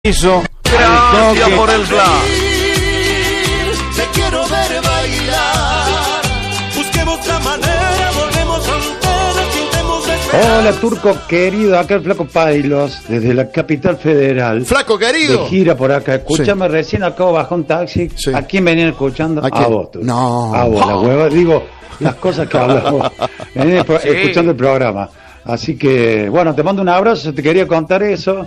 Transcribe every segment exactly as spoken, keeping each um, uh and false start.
Hizo Gracias por el slam. Te quiero ver bailar. Busquemos la manera, volvemos antenas, pintemos de esperar. Hola, Turco querido, acá el Flaco Pailos, desde la capital federal. Flaco querido. De gira por acá. Escúchame, sí. Recién acabo bajó un taxi. Sí. ¿A quién venían escuchando? ¿A quién? A vos, tú. No. A vos, la hueva. Digo, las cosas que hablamos. Venían Sí. escuchando el programa. Así que, bueno, te mando un abrazo. Te quería contar eso.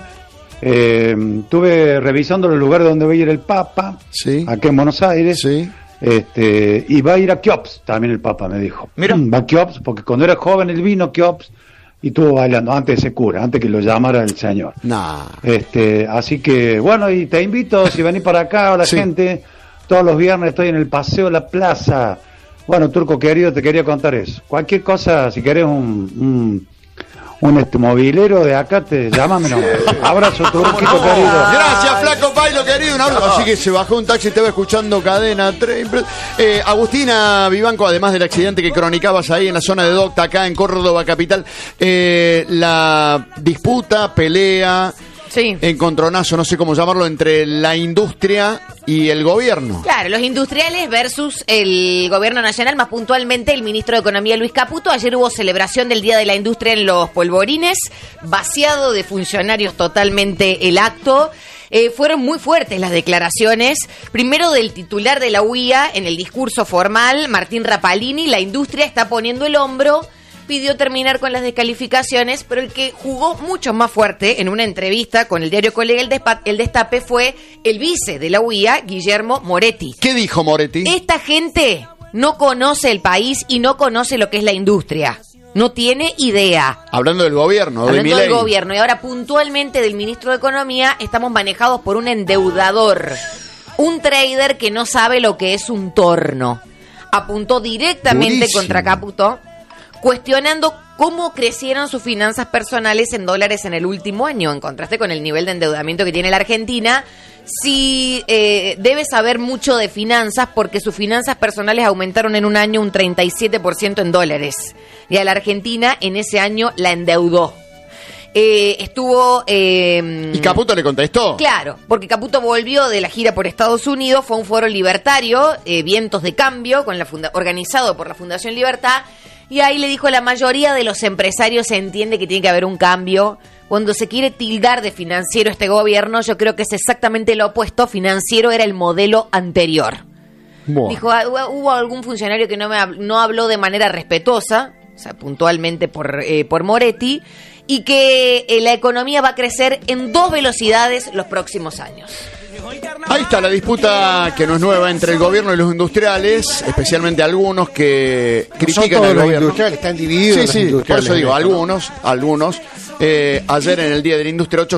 Eh, estuve revisando los lugares donde va a ir el Papa, Sí. acá en Buenos Aires. Sí. Este, y va a ir a Kiops, también el Papa me dijo. Mira. Va a Kiops, porque cuando era joven él vino a Kiops y estuvo bailando, antes de ser cura, antes que lo llamara el señor. Nah. Este, así que, bueno, y te invito, si venís para acá, o la Sí. gente, todos los viernes estoy en el Paseo de la Plaza. Bueno, Turco querido, te quería contar eso. Cualquier cosa, si querés un... un un este movilero de acá, te llámame nomás. Abrazo, Turquito querido. Gracias, Flaco Pailo querido. Un abrazo. Así que se bajó un taxi y te va escuchando Cadena tres. Eh, Agustina Vivanco, además del accidente que cronicabas ahí en la zona de Docta, acá en Córdoba capital, eh, la disputa, pelea, Sí. encontronazo, no sé cómo llamarlo, entre la industria y el gobierno. Claro, los industriales versus el gobierno nacional, más puntualmente el ministro de Economía Luis Caputo. Ayer hubo celebración del Día de la Industria en Los Polvorines, vaciado de funcionarios totalmente el acto. Eh, fueron muy fuertes las declaraciones, primero del titular de la U I A en el discurso formal, Martín Rapalini. La industria está poniendo el hombro, pidió terminar con las descalificaciones, pero el que jugó mucho más fuerte en una entrevista con el diario Colega El, Despa- el Destape fue el vice de la U I A, Guillermo Moretti. ¿Qué dijo Moretti? Esta gente no conoce el país y no conoce lo que es la industria. No tiene idea. Hablando del gobierno, de Hablando del Milei. gobierno. Y ahora puntualmente del ministro de Economía, estamos manejados por un endeudador. Un trader que no sabe lo que es un torno. Apuntó directamente Durísimo. contra Caputo, cuestionando cómo crecieron sus finanzas personales en dólares en el último año, en contraste con el nivel de endeudamiento que tiene la Argentina. Sí, eh, debe saber mucho de finanzas porque sus finanzas personales aumentaron en un año un treinta y siete por ciento en dólares. Y a la Argentina en ese año la endeudó. Eh, estuvo... Eh, ¿Y Caputo le contestó? Claro, porque Caputo volvió de la gira por Estados Unidos, fue a un foro libertario, eh, Vientos de Cambio, con la funda- organizado por la Fundación Libertad, y ahí le dijo: la mayoría de los empresarios se entiende que tiene que haber un cambio. Cuando se quiere tildar de financiero este gobierno, yo creo que es exactamente lo opuesto. Financiero era el modelo anterior. Bueno. Dijo, ah, hubo algún funcionario que no, me hab- no habló de manera respetuosa, o sea, puntualmente por, eh, por Moretti, y que eh, la economía va a crecer en dos velocidades los próximos años. Ahí está la disputa, que no es nueva, entre el gobierno y los industriales, especialmente algunos que No son critican todos al los gobierno. industriales, están divididos Sí, los sí, por industriales eso digo, en esto, ¿no? algunos, algunos. Eh, ayer en el Día de la Industria, ocho